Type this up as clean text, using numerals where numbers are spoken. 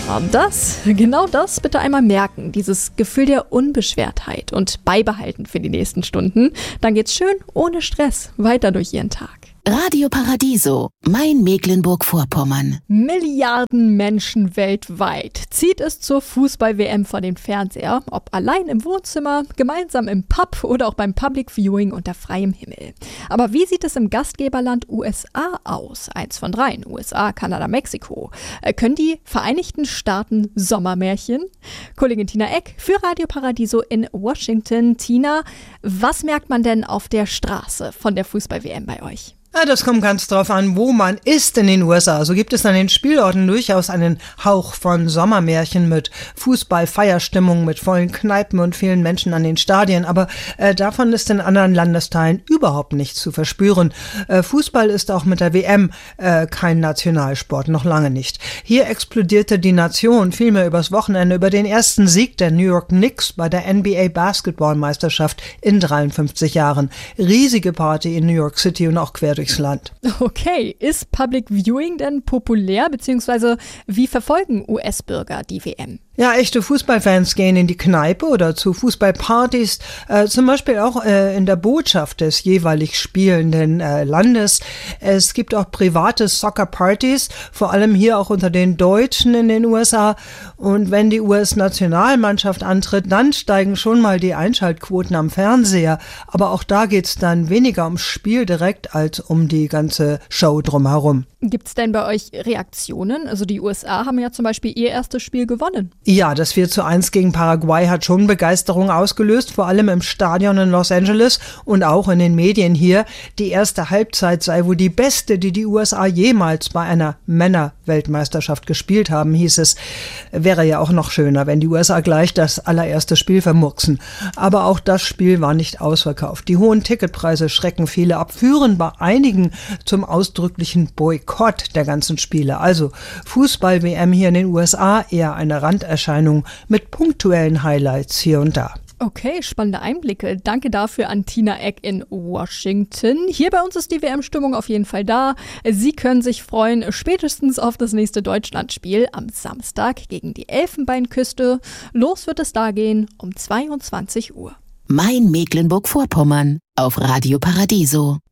Genau das bitte einmal merken, dieses Gefühl der Unbeschwertheit und beibehalten für die nächsten Stunden. Dann geht's schön ohne Stress weiter durch Ihren Tag. Radio Paradiso, mein Mecklenburg-Vorpommern. Milliarden Menschen weltweit zieht es zur Fußball-WM vor den Fernseher, ob allein im Wohnzimmer, gemeinsam im Pub oder auch beim Public Viewing unter freiem Himmel. Aber wie sieht es im Gastgeberland USA aus? 1 von 3, USA, Kanada, Mexiko. Können die Vereinigten Staaten Sommermärchen? Kollegin Tina Eck für Radio Paradiso in Washington. Tina, was merkt man denn auf der Straße von der Fußball-WM bei euch? Ja, das kommt ganz drauf an, wo man ist in den USA. So gibt es an den Spielorten durchaus einen Hauch von Sommermärchen mit Fußball, Feierstimmung, mit vollen Kneipen und vielen Menschen an den Stadien. Aber davon ist in anderen Landesteilen überhaupt nichts zu verspüren. Fußball ist auch mit der WM kein Nationalsport, noch lange nicht. Hier explodierte die Nation vielmehr übers Wochenende über den ersten Sieg der New York Knicks bei der NBA Basketballmeisterschaft in 53 Jahren. Riesige Party in New York City und auch quer durchs Land. Okay, ist Public Viewing denn populär, beziehungsweise wie verfolgen US-Bürger die WM? Ja, echte Fußballfans gehen in die Kneipe oder zu Fußballpartys, zum Beispiel auch in der Botschaft des jeweilig spielenden Landes. Es gibt auch private Soccer-Partys, vor allem hier auch unter den Deutschen in den USA. Und wenn die US-Nationalmannschaft antritt, dann steigen schon mal die Einschaltquoten am Fernseher. Aber auch da geht's dann weniger ums Spiel direkt als um die ganze Show drumherum. Gibt's denn bei euch Reaktionen? Also die USA haben ja zum Beispiel ihr erstes Spiel gewonnen. Ja, das 4:1 gegen Paraguay hat schon Begeisterung ausgelöst, vor allem im Stadion in Los Angeles und auch in den Medien hier. Die erste Halbzeit sei wohl die beste, die die USA jemals bei einer Männer-Weltmeisterschaft gespielt haben, hieß es. Wäre ja auch noch schöner, wenn die USA gleich das allererste Spiel vermurksen. Aber auch das Spiel war nicht ausverkauft. Die hohen Ticketpreise schrecken viele ab, führen bei einigen zum ausdrücklichen Boykott der ganzen Spiele. Also Fußball-WM hier in den USA eher eine Randerscheinung mit punktuellen Highlights hier und da. Okay, spannende Einblicke. Danke dafür an Tina Eck in Washington. Hier bei uns ist die WM-Stimmung auf jeden Fall da. Sie können sich freuen, spätestens auf das nächste Deutschlandspiel am Samstag gegen die Elfenbeinküste. Los wird es da gehen um 22 Uhr. Mein Mecklenburg-Vorpommern auf Radio Paradiso.